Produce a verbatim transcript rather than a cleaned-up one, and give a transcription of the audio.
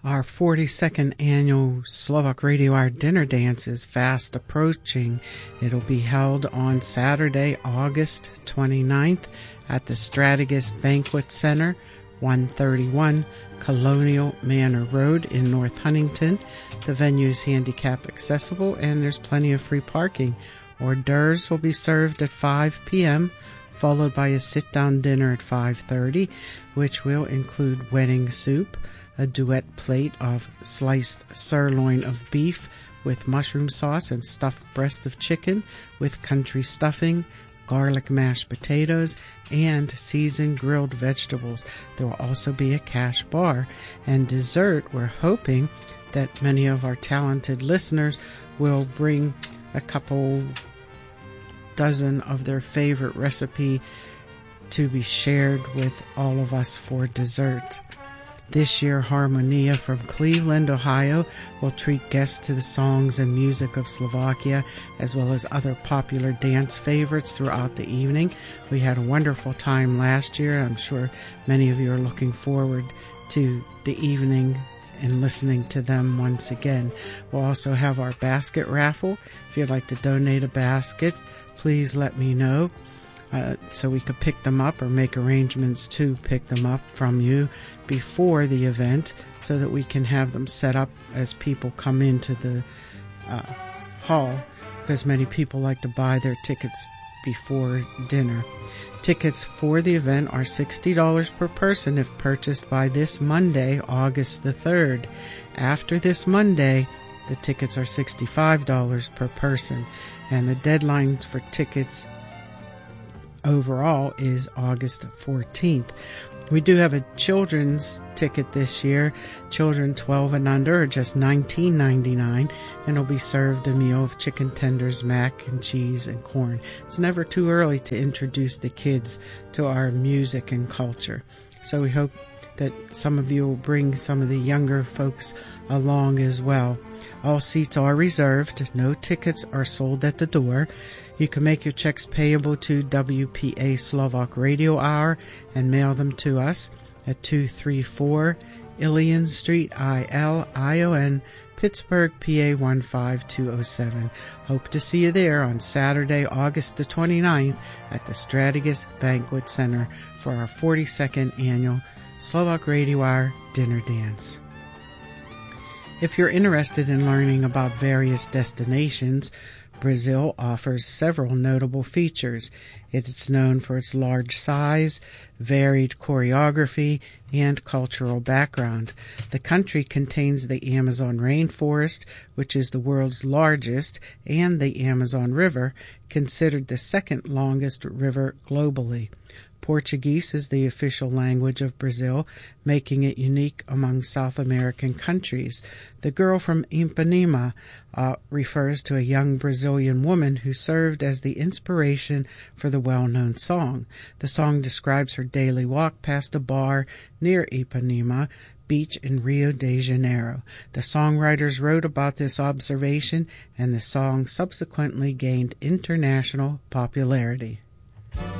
Our forty-second annual Slovak Radio Hour Dinner Dance is fast approaching. It'll be held on Saturday, August twenty-ninth at the Strategist Banquet Center, one thirty-one Colonial Manor Road in North Huntington. The venue is handicap accessible and there's plenty of free parking. Hors d'oeuvres will be served at five p.m., followed by a sit-down dinner at five thirty, which will include wedding soup, a duet plate of sliced sirloin of beef with mushroom sauce and stuffed breast of chicken with country stuffing, garlic mashed potatoes, and seasoned grilled vegetables. There will also be a cash bar. And dessert, we're hoping that many of our talented listeners will bring a couple dozen of their favorite recipe to be shared with all of us for dessert. This year, Harmonia from Cleveland, Ohio, will treat guests to the songs and music of Slovakia, as well as other popular dance favorites throughout the evening. We had a wonderful time last year. I'm sure many of you are looking forward to the evening and listening to them once again. We'll also have our basket raffle. If you'd like to donate a basket, please let me know. Uh, so we could pick them up or make arrangements to pick them up from you before the event so that we can have them set up as people come into the uh, hall, because many people like to buy their tickets before dinner. Tickets for the event are sixty dollars per person if purchased by this Monday, August the third. After this Monday, the tickets are sixty-five dollars per person, and the deadline for tickets overall is August fourteenth. We do have a children's ticket this year. Children twelve and under are just nineteen ninety-nine, and will be served a meal of chicken tenders, mac and cheese, and corn. It's never too early to introduce the kids to our music and culture. So we hope that some of you will bring some of the younger folks along as well. All seats are reserved. No tickets are sold at the door. You can make your checks payable to W P A Slovak Radio Hour and mail them to us at two thirty-four Ilion Street, I L I O N, Pittsburgh, P A one five two oh seven. Hope to see you there on Saturday, August the twenty-ninth at the Strategist Banquet Center for our forty-second annual Slovak Radio Hour Dinner Dance. If you're interested in learning about various destinations, Brazil offers several notable features. It's known for its large size, varied choreography, and cultural background. The country contains the Amazon rainforest, which is the world's largest, and the Amazon River, considered the second longest river globally. Portuguese is the official language of Brazil, making it unique among South American countries. The girl from Ipanema uh, refers to a young Brazilian woman who served as the inspiration for the well-known song. The song describes her daily walk past a bar near Ipanema Beach in Rio de Janeiro. The songwriters wrote about this observation, and the song subsequently gained international popularity.